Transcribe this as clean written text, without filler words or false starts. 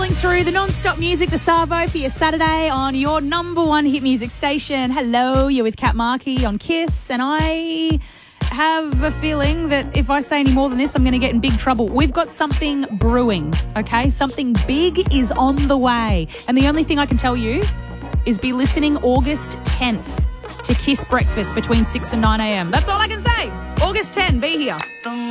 rolling through the non-stop music, the Savo, for your Saturday on your number one hit music station. Hello, you're with Kat Markey on KISS, and I have a feeling that if I say any more than this, I'm going to get in big trouble. We've got something brewing, okay? Something big is on the way. And the only thing I can tell you is be listening August 10th to KISS Breakfast between 6 and 9 a.m. That's all I can say. August 10, be here.